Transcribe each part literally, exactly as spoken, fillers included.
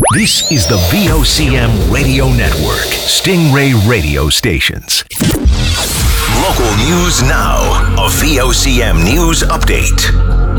This is the V O C M Radio Network, Stingray Radio Stations. Local news now, a V O C M news update.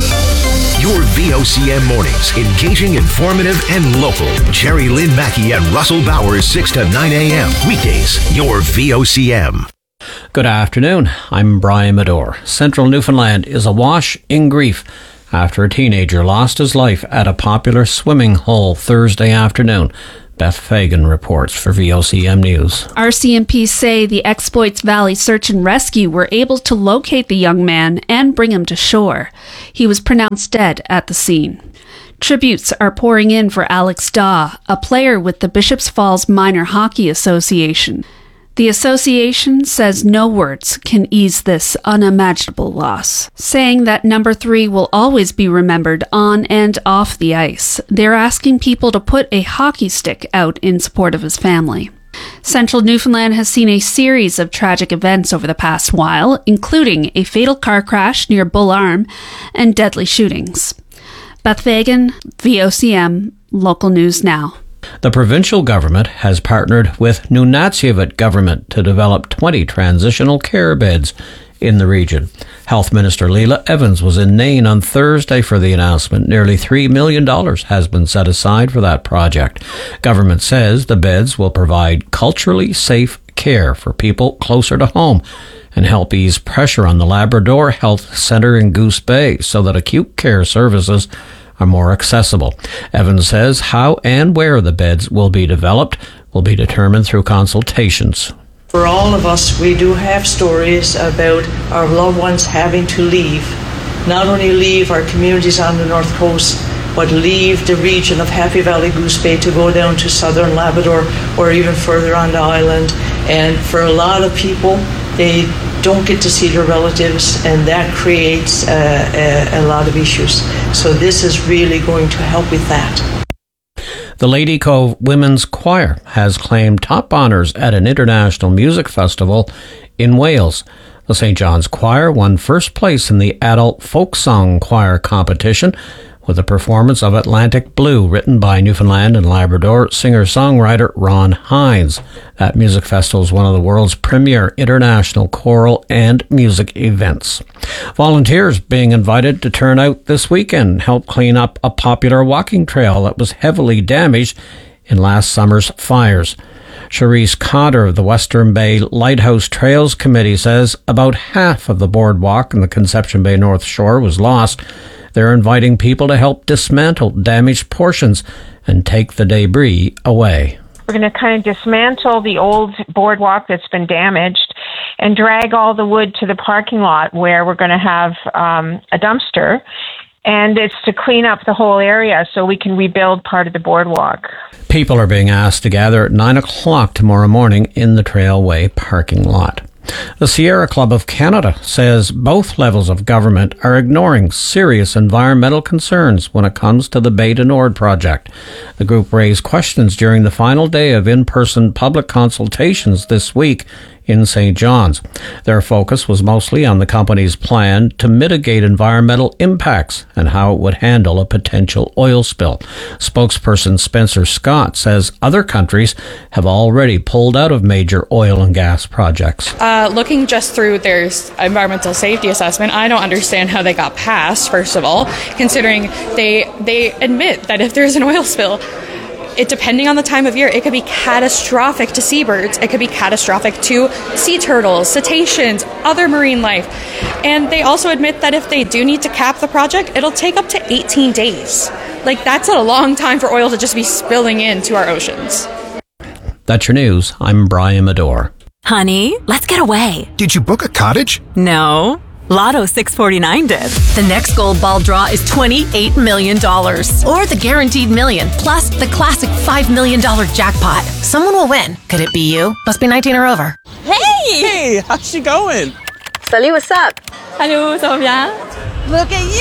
Your V O C M mornings, engaging, informative, and local. Jerry Lynn Mackey and Russell Bowers, six to nine a.m. Weekdays, your V O C M. Good afternoon, I'm Brian Medore. Central Newfoundland is awash in grief after a teenager lost his life at a popular swimming hole Thursday afternoon. Beth Fagan reports for V O C M News. R C M P say the Exploits Valley Search and Rescue were able to locate the young man and bring him to shore. He was pronounced dead at the scene. Tributes are pouring in for Alex Daw, a player with the Bishops Falls Minor Hockey Association. The association says no words can ease this unimaginable loss, saying that number three will always be remembered on and off the ice. They're asking people to put a hockey stick out in support of his family. Central Newfoundland has seen a series of tragic events over the past while, including a fatal car crash near Bull Arm and deadly shootings. Beth Fagan, V O C M, Local News Now. The provincial government has partnered with Nunatsiavut government to develop twenty transitional care beds in the region. Health Minister Leela Evans was in Nain on Thursday for the announcement. Nearly three million dollars has been set aside for that project. Government says the beds will provide culturally safe care for people closer to home and help ease pressure on the Labrador Health Centre in Goose Bay so that acute care services are more accessible. Evans says how and where the beds will be developed will be determined through consultations. For all of us, we do have stories about our loved ones having to leave. Not only leave our communities on the North Coast, but leave the region of Happy Valley Goose Bay to go down to southern Labrador or even further on the island. And for a lot of people, they don't get to see their relatives, and that creates uh, a, a lot of issues. So this is really going to help with that. The Lady Cove Women's Choir has claimed top honours at an international music festival in Wales. The Saint John's Choir won first place in the adult folk song choir competition with a performance of Atlantic Blue, written by Newfoundland and Labrador singer-songwriter Ron Hines. That music festival is one of the world's premier international choral and music events. Volunteers being invited to turn out this weekend and help clean up a popular walking trail that was heavily damaged in last summer's fires. Charisse Cotter of the Western Bay Lighthouse Trails Committee says about half of the boardwalk in the Conception Bay North Shore was lost. They're inviting people to help dismantle damaged portions and take the debris away. We're going to kind of dismantle the old boardwalk that's been damaged and drag all the wood to the parking lot where we're going to have um, a dumpster. And it's to clean up the whole area so we can rebuild part of the boardwalk. People are being asked to gather at nine o'clock tomorrow morning in the Trailway parking lot. The Sierra Club of Canada says both levels of government are ignoring serious environmental concerns when it comes to the Bay du Nord project. The group raised questions during the final day of in-person public consultations this week in Saint John's. Their focus was mostly on the company's plan to mitigate environmental impacts and how it would handle a potential oil spill. Spokesperson Spencer Scott says other countries have already pulled out of major oil and gas projects. Uh, looking just through their environmental safety assessment, I don't understand how they got passed, first of all, considering they they admit that if there's an oil spill, it, depending on the time of year, it could be catastrophic to seabirds. It could be catastrophic to sea turtles, cetaceans, other marine life. And they also admit that if they do need to cap the project, it'll take up to eighteen days. Like, that's a long time for oil to just be spilling into our oceans. That's your news. I'm Brian Medore. Honey, let's get away. Did you book a cottage? No. Lotto six forty-nine did. The next gold ball draw is twenty-eight million dollars. Or the guaranteed million, plus the classic five million dollars jackpot. Someone will win. Could it be you? Must be nineteen or over. Hey! Hey, how's she going? Salut, what's up? Hello, ça va bien? Look at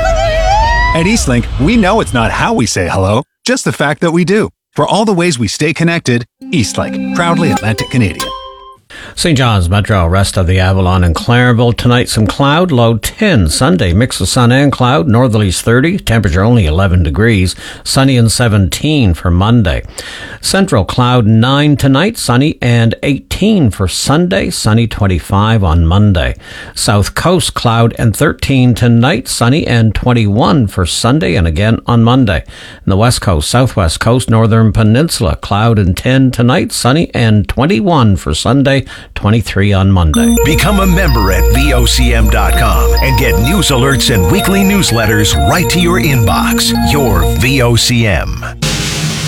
you! At Eastlink, we know it's not how we say hello, just the fact that we do. For all the ways we stay connected, Eastlink, proudly Atlantic Canadian. Saint John's Metro, rest of the Avalon and Clarenville. Tonight, some cloud, low ten. Sunday, mix of sun and cloud, northerlies thirty, temperature only eleven degrees. Sunny and seventeen for Monday. Central, cloud nine tonight, sunny and eighteen for Sunday, sunny twenty-five on Monday. South Coast, cloud and thirteen tonight, sunny and twenty-one for Sunday and again on Monday. And the West Coast, Southwest Coast, Northern Peninsula, cloud and ten tonight, sunny and twenty-one for Sunday, twenty-three on Monday. Become a member at V O C M dot com and get news alerts and weekly newsletters right to your inbox. Your V O C M.